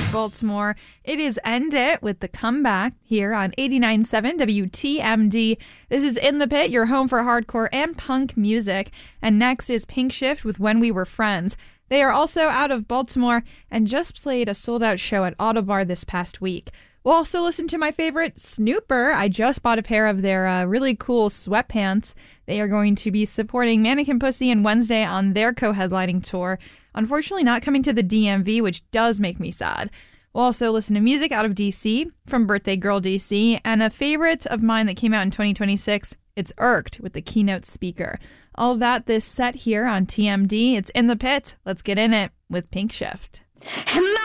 Baltimore. It is End It with The Comeback here on 89.7 WTMD. This is In the Pit, your home for hardcore and punk music. And next is Pink Shift with When We Were Friends. They are also out of Baltimore and just played a sold-out show at Autobar this past week. We'll also listen to my favorite, Snooper. I just bought a pair of their really cool sweatpants. They are going to be supporting Mannequin Pussy and Wednesday on their co-headlining tour. Unfortunately, not coming to the DMV, which does make me sad. We'll also listen to music out of DC from Birthday Girl DC, and a favorite of mine that came out in 2026, it's Irked with the keynote speaker. All of that this set here on TMD. It's In the Pit. Let's get in it with Pink Shift.